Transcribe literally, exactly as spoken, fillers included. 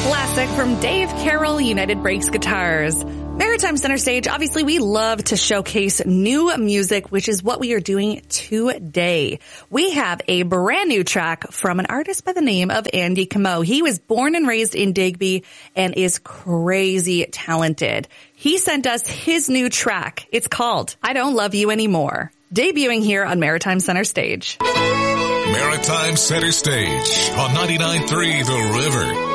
classic from Dave Carroll, United Breaks Guitars. Maritime Center Stage, obviously we love to showcase new music, which is what we are doing today. We have a brand new track from an artist by the name of Andy Camo. He was born and raised in Digby and is crazy talented. He sent us his new track. It's called I Don't Love You Anymore. Debuting here on Maritime Center Stage. Maritime Center Stage on ninety-nine point three The River.